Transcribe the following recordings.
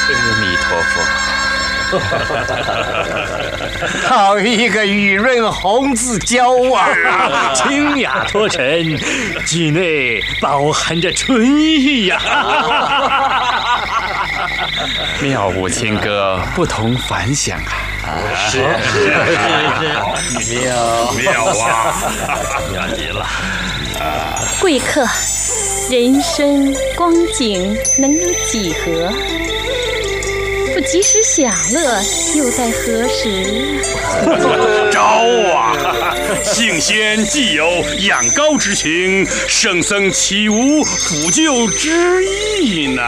阿弥陀佛。 好一个雨润红字娇啊！ 清雅脱尘，句内饱含着春意呀！ 妙舞情歌，不同凡响啊！ 是， 妙啊！ 妙极了！ 贵客，人生光景能有几何？不及时享乐，又待何时？ 招啊！性仙既有仰高之情，圣僧岂无抚救之意呢？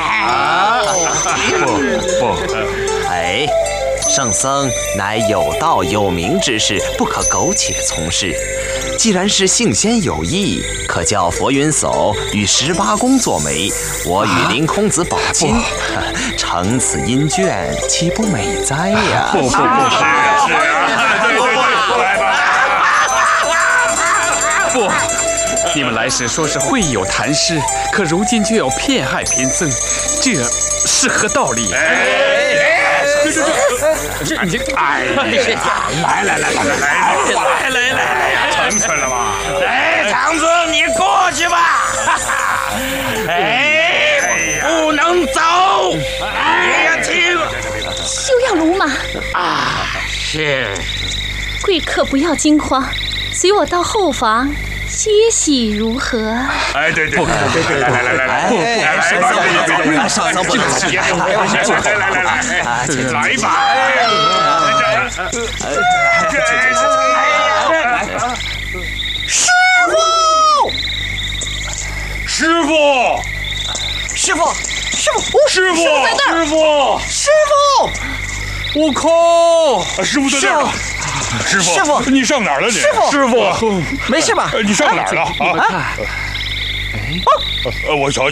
不，哎，圣僧乃有道有名之士，不可苟且从事。既然是性仙有意，可叫佛云叟与18公作媒，我与林空子保亲，承此姻眷，岂不美哉呀？ 不，是啊，对，来吧。 不，你们来时说是会友谈诗，可如今却要骗害贫僧，这是何道理？这你这，哎呀，来， 成全了吧？ 哎，长子，你过去吧。哎，不能走，别听。 休要鲁马啊！是。 贵客不要惊慌，随我到后房歇息如何？ 哎，对，来， 上僧不能急， 来吧！ 师傅， 悟空，师傅在这儿。师傅，你上哪儿了你？师傅， 没事吧？ 你上哪儿了啊？ 你们看， 我瞧。